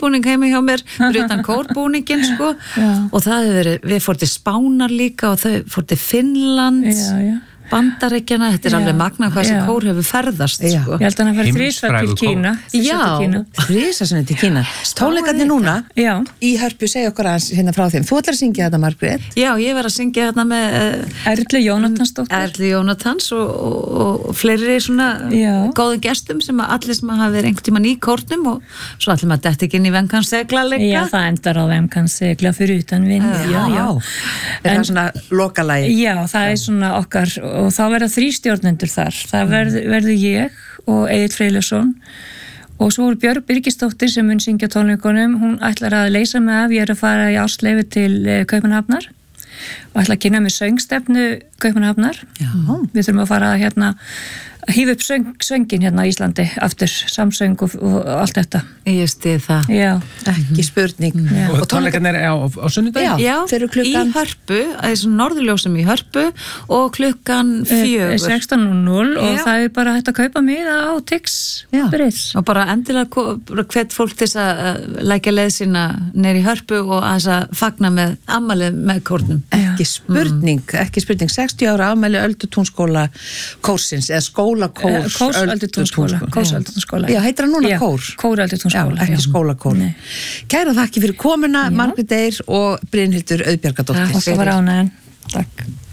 undirbúning heima hjá mér fyrir utan kórbúningin sko og það hefur verið, við fórum til Spánar líka og þau fórum til Finnlands Bandaríkjana, þetta alveg magna hvað sem kór hefur ferðast sko. Ég held að hann að fara 3 til Kína. Já, 3 sinni til Kína. Tónleikarnir núna í Hörpu, segja okkur aðeins hérna frá þeim. Þú ætlar að syngja þetta, Margrét? Já, ég verð að syngja þetta með Erlu Jónatansdóttur. Erlu Jónatans og fleiri svona góðum gestum sem allir sem hafa verið einhvern tímann í kórnum og svo allir maður dett ekki inn í Vem kann segla líka. Já, það endar á Vem kann segla fyrir utan vind. Er það svona lokalagi? Já, það svona okkar og þá verða 3 stjórnendur þar. Það verður ég og Egill Freyleifsson og svo er Björg Birgisdóttir sem mun syngja tónleikunum. Hún ætlar að leysa mig af, ég að fara í ástleyfi til Kaupmannahafnar og ætla að kynna mig söngstefnu Kaupmannahafnar. Við þurfum að fara að hífa upp söngin hérna á Íslandi aftur, samsöng og allt þetta. Ég stið það. Já. Ekki spurning. Og tónleikarnir á sunnudaginn? Já, í Hörpu, þessum norðurljósum í Hörpu og klukkan 4. 16:00 og það er bara hægt að kaupa miða á Tix. Og bara endilega hvet fólk til að lækja leið sína neyri í Hörpu og að fagna með afmælið með kórnum. Ekki spurning, 60 ára afmæli Öldutúnsskóla kórsins, eða skólakórs Öldutúnsskóla. Já, heitir hann núna kór? Kór Öldutúnsskóla. Já, ekki skólakór. Kæra þakki fyrir komuna, Margrét Eir og Brynhildur Auðbjargadóttir. Takk var ánægðan. Takk.